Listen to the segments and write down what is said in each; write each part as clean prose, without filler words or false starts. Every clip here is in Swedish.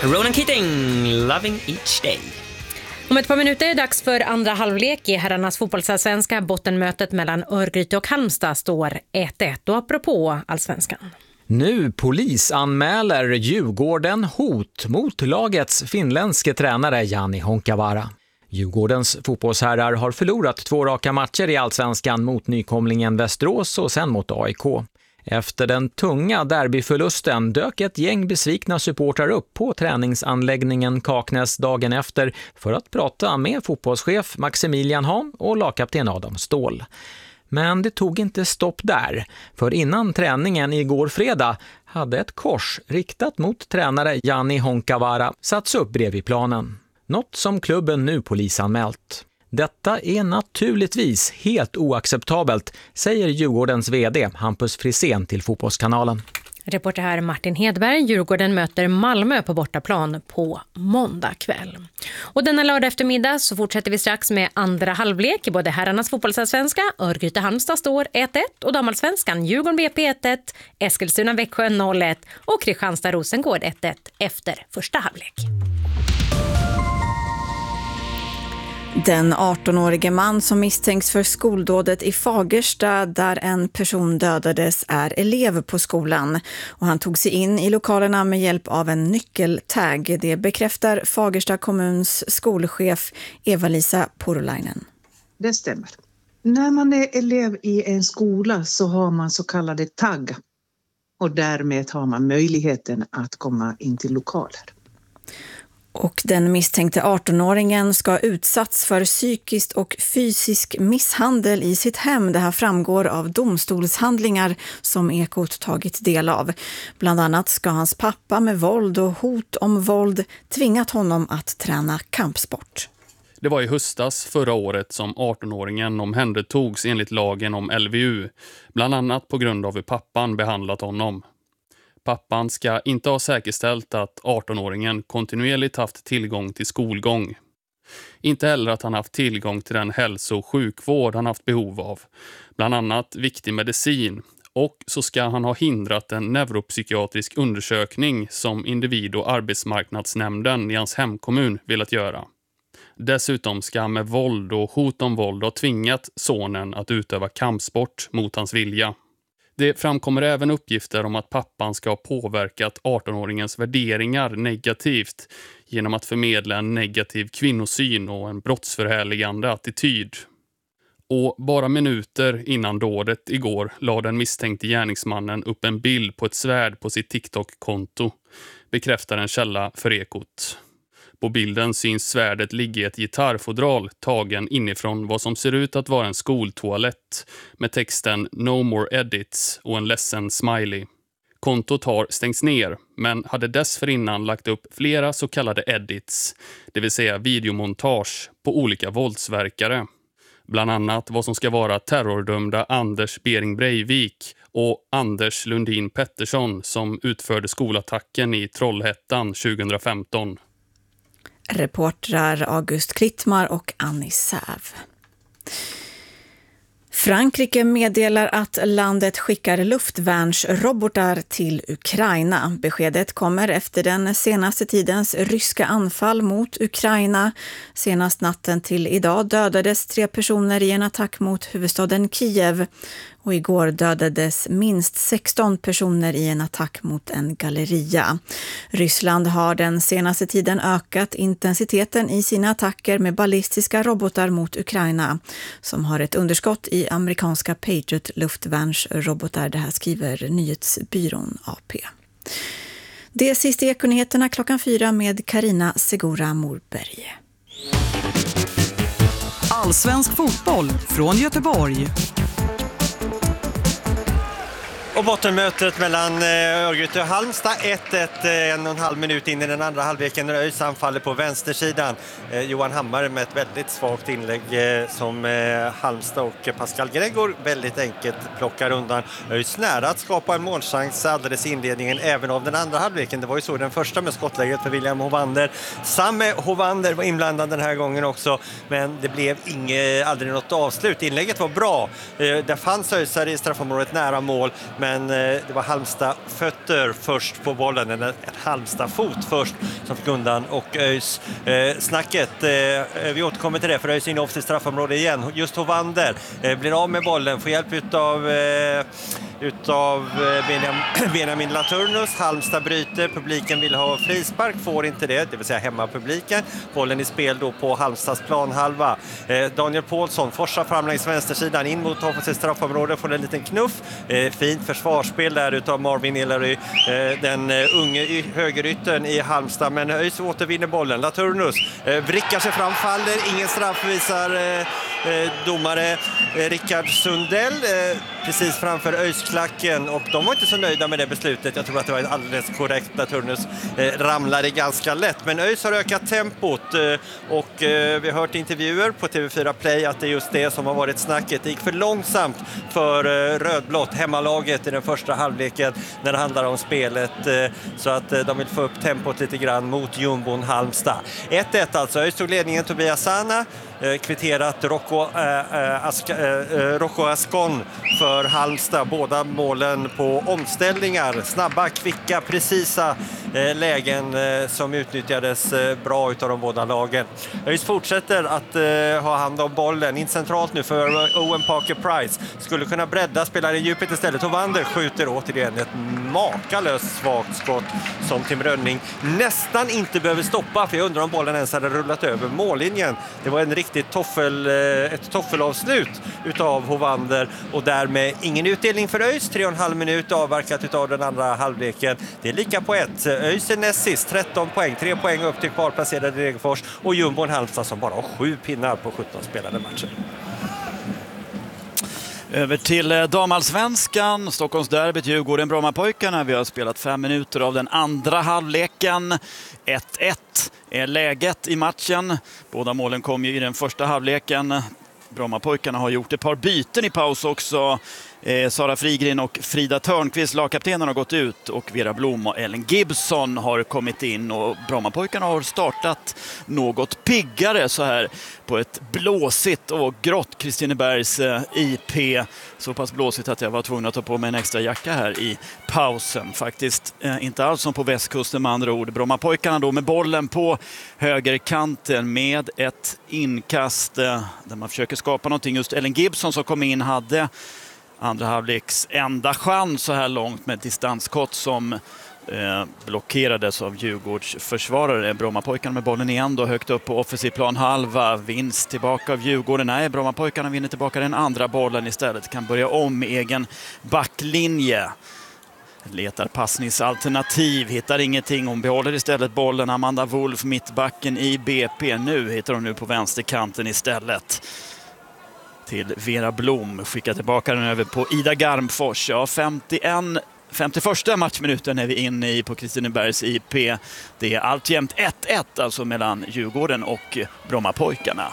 Ronan Keating, Loving Each Day. Om ett par minuter är det dags för andra halvlek i herrarnas fotbollsallsvenska. Bottenmötet mellan Örgryte och Halmstad står 1-1 och apropå allsvenskan. Nu polisanmäler Djurgården hot mot lagets finländske tränare Jani Honkavara. Djurgårdens fotbollsherrar har förlorat 2 raka matcher i allsvenskan mot nykomlingen Västerås och sen mot AIK. Efter den tunga derbyförlusten dök ett gäng besvikna supportrar upp på träningsanläggningen Kaknäs dagen efter för att prata med fotbollschef Maximilian Hahn och lagkapten Adam Ståhl. Men det tog inte stopp där, för innan träningen igår fredag hade ett kors riktat mot tränare Jani Honkavara satts upp bredvid planen. Något som klubben nu polisanmält. Detta är naturligtvis helt oacceptabelt, säger Djurgårdens vd Hampus Frisén till Fotbollskanalen. Reporter här Martin Hedberg. Djurgården möter Malmö på bortaplan på måndag kväll. Och denna lördag eftermiddag så fortsätter vi strax med andra halvlek i både herrarnas fotbollsallsvenska. Örgryte Halmstad står 1-1 och damallsvenskan Djurgården BP 1-1, Eskilstuna Växjö 0-1 och Kristianstad Rosengård 1-1 efter första halvlek. Den 18-årige man som misstänks för skoldådet i Fagersta där en person dödades är elev på skolan och han tog sig in i lokalerna med hjälp av en nyckeltag. Det bekräftar Fagersta kommuns skolchef Eva-Lisa Porolainen. Det stämmer. När man är elev i en skola så har man så kallade tagg och därmed har man möjligheten att komma in till lokaler. Och den misstänkte 18-åringen ska ha utsatts för psykisk och fysisk misshandel i sitt hem. Det här framgår av domstolshandlingar som Ekot tagit del av. Bland annat ska hans pappa med våld och hot om våld tvingat honom att träna kampsport. Det var i höstas förra året som 18-åringen omhändertogs enligt lagen om LVU, bland annat på grund av hur pappan behandlat honom. Pappan ska inte ha säkerställt att 18-åringen kontinuerligt haft tillgång till skolgång. Inte heller att han haft tillgång till den hälso- och sjukvård han haft behov av, bland annat viktig medicin. Och så ska han ha hindrat en neuropsykiatrisk undersökning som individ- och arbetsmarknadsnämnden i hans hemkommun velat göra. Dessutom ska han med våld och hot om våld ha tvingat sonen att utöva kampsport mot hans vilja. Det framkommer även uppgifter om att pappan ska ha påverkat 18-åringens värderingar negativt genom att förmedla en negativ kvinnosyn och en brottsförhärligande attityd. Och bara minuter innan dådet igår lade den misstänkte gärningsmannen upp en bild på ett svärd på sitt TikTok-konto, bekräftar en källa för Ekot. På bilden syns svärdet ligga i ett gitarrfodral tagen inifrån vad som ser ut att vara en skoltoalett med texten No more edits och en ledsen smiley. Kontot har stängts ner men hade dessförinnan lagt upp flera så kallade edits, det vill säga videomontage på olika våldsverkare. Bland annat vad som ska vara terrordömda Anders Bering Breivik och Anders Lundin Pettersson som utförde skolattacken i Trollhättan 2015. Reportrar August Klittmar och Annie Säv. Frankrike meddelar att landet skickar luftvärnsrobotar till Ukraina. Beskedet kommer efter den senaste tidens ryska anfall mot Ukraina. Senast natten till idag dödades 3 personer i en attack mot huvudstaden Kiev. Och igår dödades minst 16 personer i en attack mot en galleria. Ryssland har den senaste tiden ökat intensiteten i sina attacker med ballistiska robotar mot Ukraina som har ett underskott i amerikanska Patriot-luftvärnsrobotar. Det här skriver nyhetsbyrån AP. Det är sista Ekonyheterna 4:00 med Karina Segura Morberg. Allsvensk fotboll från Göteborg. Och bottenmötet mellan Örgryte och Halmstad 1-1, 1,5 minut in i den andra halvleken. ÖIS anfaller på vänstersidan. Johan Hammar med ett väldigt svagt inlägg som Halmstad och Pascal Gregor väldigt enkelt plockar undan. ÖIS nära att skapa en målchans alldeles i inledningen även av den andra halvleken. Det var ju så den första med skottläget för William Hovander. Samme Hovander var inblandad den här gången också, men det blev aldrig något avslut. Inlägget var bra. Där fanns ÖISare i straffområdet nära mål, men det var Halmstad fötter först på bollen, eller Halmstad fot först som fick undan, och ÖIS snacket. Vi återkommer till det, för ÖIS in off till straffområde igen. Just Hovander blir av med bollen, får hjälp utav Benjamin Laturnus. Halmstad bryter, publiken vill ha frispark, får inte det vill säga hemmapubliken. Bollen i spel då på Halmstads planhalva. Daniel Paulsson forsar fram längs vänstersidan in mot offensivt straffområde, får en liten knuff. Fint försvarsspel där utav Marvin Ellery, den unge högerytten i Halmstad, men ÖIS återvinner bollen. Laturnus vrickar sig fram, faller, ingen straff visar domare Rickard Sundell precis framför ÖIS-klacken, och de var inte så nöjda med det beslutet. Jag tror att det var alldeles korrekt. Laturnus ramlade ganska lätt, men ÖIS har ökat tempot, och vi har hört intervjuer på TV4 Play att det är just det som har varit snacket. Det gick för långsamt för rödblått, hemmalaget, i den första halvleken när det handlar om spelet, så att de vill få upp tempot lite grann mot jumbon Halmstad. 1-1 alltså. ÖIS tog ledningen, Tobias Sana kvitterat Rocco Ascon för Halmstad. Båda målen på omställningar, snabba, kvicka, precisa lägen som utnyttjades bra utav de båda lagen. ÖIS fortsätter att ha hand om bollen in centralt nu för Owen Parker Price. Skulle kunna bredda, spelar i djupet istället. Hovander skjuter återigen ett makalöst svagt skott som Tim Rönning nästan inte behöver stoppa, för jag undrar om bollen ens hade rullat över mållinjen. Det var en riktigt ett toffelavslut utav Hovander, och därmed ingen utdelning för ÖIS. 3,5 minut avverkat utav den andra halvleken. Det är lika på 1. ÖIS är näst sist, 13 poäng. 3 poäng upp till kvalplacerade Degerfors, och jumbon Halmstad som bara har 7 pinnar på 17 spelade matcher. Över till damallsvenskan, Stockholmsderbyt, Djurgården, Brommapojkarna. Vi har spelat 5 minuter av den andra halvleken. 1-1 är läget i matchen. Båda målen kom ju i den första halvleken. Brommapojkarna har gjort ett par byten i paus också. Sara Frigren och Frida Törnqvist, lagkaptenen, har gått ut, och Vera Blom och Ellen Gibson har kommit in, och Brommapojkarna har startat något piggare så här på ett blåsigt och grått Kristinebergs IP. Så pass blåsigt att jag var tvungen att ta på mig en extra jacka här i pausen. Faktiskt inte alls som på västkusten med andra ord. Brommapojkarna då med bollen på högerkanten med ett inkast där man försöker skapa någonting. Just Ellen Gibson som kom in hade andra halvleks enda chans så här långt med distanskott som blockerades av Djurgårds försvarare. Brommapojkarna med bollen igen då högt upp på offensiv plan halva. Vinst tillbaka av Djurgården. Nej, Brommapojkarna vinner tillbaka den andra bollen istället. Kan börja om med egen backlinje. Letar passningsalternativ, hittar ingenting. Hon behåller istället bollen. Amanda Wolf, mittbacken i BP. Nu hittar hon på vänsterkanten istället. Till Vera Blom, skickar tillbaka den över på Ida Garmfors. Ja, 51 matchminuten är vi inne i på Kristinebergs IP. Det är alltjämt 1-1 alltså mellan Djurgården och Brommapojkarna.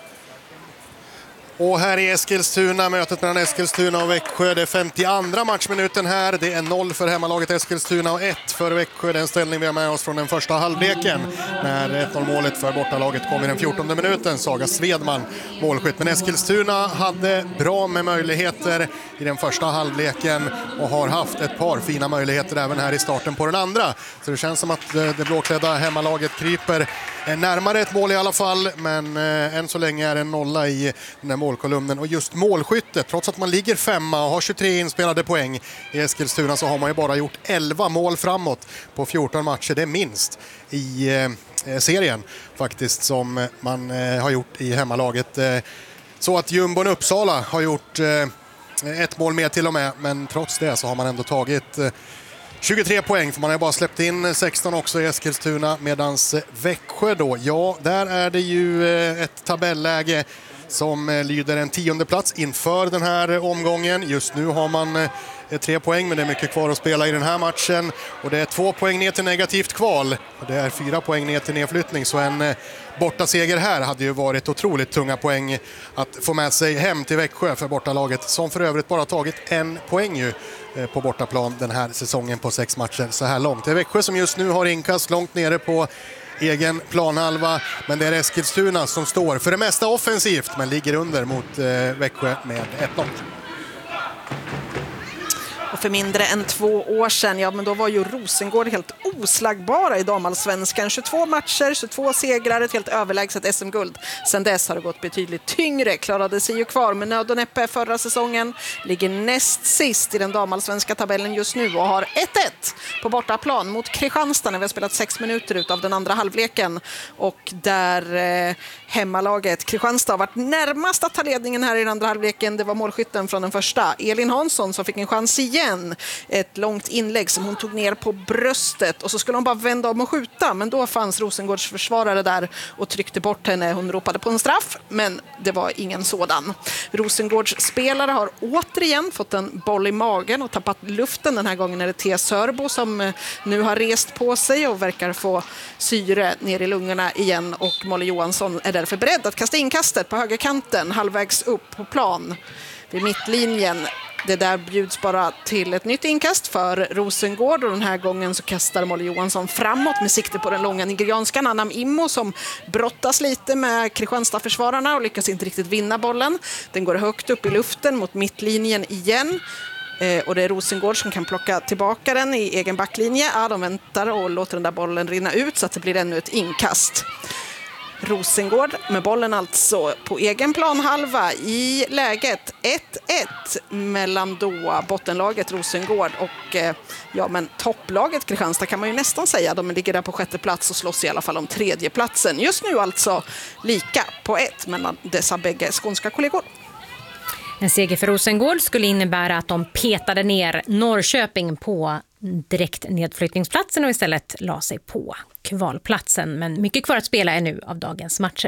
Och här i Eskilstuna, mötet mellan Eskilstuna och Växjö. Det är 52 matchminuten här. Det är 0 för hemmalaget Eskilstuna och 1 för Växjö. Den ställning vi har med oss från den första halvleken. När 1-0-målet för bortalaget kom i den 14:e minuten. Saga Svedman målskytt. Men Eskilstuna hade bra med möjligheter i den första halvleken och har haft ett par fina möjligheter även här i starten på den andra. Så det känns som att det blåklädda hemmalaget kryper närmare ett mål i alla fall. Men än så länge är det en nolla i den här målkolumnen, och just målskyttet, trots att man ligger 5 och har 23 inspelade poäng i Eskilstuna, så har man ju bara gjort 11 mål framåt på 14 matcher. Det är minst i serien faktiskt som man har gjort i hemmalaget. Så att jumbon Uppsala har gjort ett mål mer till och med, men trots det så har man ändå tagit 23 poäng, för man har bara släppt in 16 också i Eskilstuna, medans Växjö då, ja, där är det ju ett tabelläge som lyder en 10:e plats inför den här omgången. Just nu har man 3 poäng, men det är mycket kvar att spela i den här matchen. Och det är 2 poäng ner till negativt kval. Och det är 4 poäng ner till nedflyttning. Så en bortaseger här hade ju varit otroligt tunga poäng att få med sig hem till Växjö för bortalaget. Som för övrigt bara tagit 1 poäng ju på bortaplan den här säsongen på 6 matcher så här långt. Det är Växjö som just nu har inkast långt nere på egen planhalva, men det är Eskilstuna som står för det mesta offensivt men ligger under mot Växjö med 1-0. för mindre än 2 år sedan. Ja, men då var ju Rosengård helt oslagbara i damallsvenskan. 22 matcher, 22 segrar, ett helt överlägset SM-guld. Sen dess har det gått betydligt tyngre. Klarade sig ju kvar med nöd och näppe förra säsongen. Ligger näst sist i den damallsvenska tabellen just nu och har 1-1 på bortaplan mot Kristianstad när vi har spelat 6 minuter ut av den andra halvleken. Och där hemmalaget Kristianstad har varit närmast att ta ledningen här i den andra halvleken. Det var målskytten från den första, Elin Hansson, som fick en chans igen. Ett långt inlägg som hon tog ner på bröstet och så skulle hon bara vända om och skjuta, men då fanns Rosengårds försvarare där och tryckte bort henne. Hon ropade på en straff, men det var ingen sådan. Rosengårds spelare har återigen fått en boll i magen och tappat luften. Den här gången är det T. Sörbo som nu har rest på sig och verkar få syre ner i lungorna igen, och Molly Johansson är därför beredd att kasta inkastet på högerkanten halvvägs upp på plan vid mittlinjen. Det där bjuds bara till ett nytt inkast för Rosengård, och den här gången så kastar Molly Johansson framåt med sikte på den långa nigerianskan Anam Immo som brottas lite med Kristianstad-försvararna och lyckas inte riktigt vinna bollen. Den går högt upp i luften mot mittlinjen igen. Och det är Rosengård som kan plocka tillbaka den i egen backlinje. Ja, de väntar och låter den där bollen rinna ut så att det blir ännu ett inkast. Rosengård med bollen alltså på egen planhalva i läget 1-1 mellan då bottenlaget Rosengård och topplaget Kristianstad kan man ju nästan säga. De ligger där på 6:e plats och slåss i alla fall om 3:e platsen. Just nu alltså lika på 1 mellan dessa bägge skånska kollegor. En seger för Rosengård skulle innebära att de petade ner Norrköping på direkt nedflyttningsplatsen och istället la sig på kvalplatsen. Men mycket kvar att spela är nu av dagens matcher.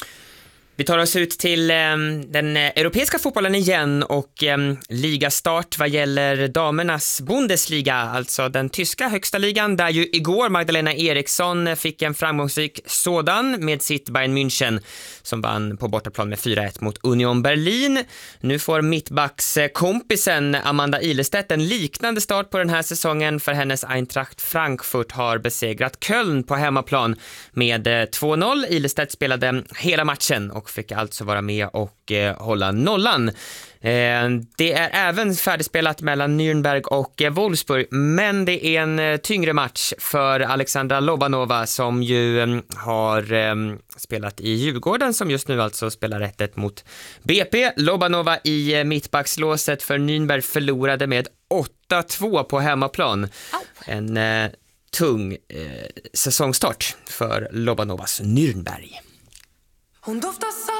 Vi tar oss ut till den europeiska fotbollen igen och ligastart vad gäller damernas Bundesliga, alltså den tyska högsta ligan, där ju igår Magdalena Eriksson fick en framgångsrik sådan med sitt Bayern München som vann på bortaplan med 4-1 mot Union Berlin. Nu får mittbackskompisen Amanda Ilestedt en liknande start på den här säsongen, för hennes Eintracht Frankfurt har besegrat Köln på hemmaplan med 2-0. Ilestedt spelade hela matchen och fick alltså vara med och hålla nollan. Det är även färdigspelat mellan Nürnberg och Wolfsburg, men det är en tyngre match för Alexandra Lobanova som ju har spelat i Djurgården, som just nu alltså spelar 1-1 mot BP. Lobanova i mittbackslåset för Nürnberg förlorade med 8-2 på hemmaplan. En tung säsongstart för Lobanovas Nürnberg.